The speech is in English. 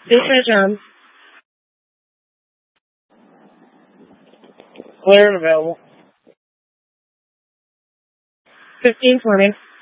Station John. Clear and available. 15 for me.